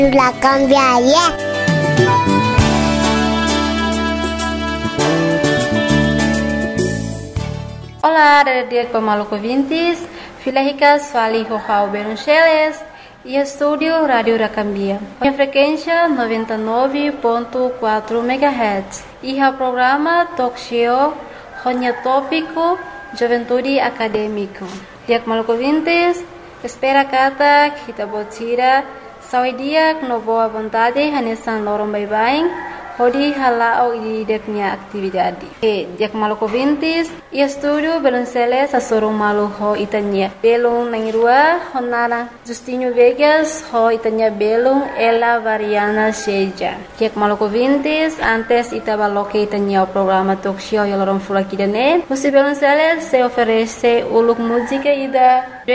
La cambiaria. Olá, dia Pamaluco Vintes, Filahicas Fali Rojao Beruncheles e estúdio Rádio Racambia. A frequência 99.4 MHz e o programa Talk Show Ronya Tópico Juventude Acadêmico. Dia Pamaluco Vintes, espera kata kita botira saudia no boa vontade hanesan lorong bye-bye. Hodi halao di deknya aktividade. Dia Pamaluco Vintes e estúdio Beruncheles asorong malu ho itanya. Belung nangirua honara Justinho Vegas ho itanya belung ela variana seja. Dia Pamaluco Vintes antes itabaloke itanya o programa talk show yolorong fulakidane. Musi Beruncheles se oferece uluk música ida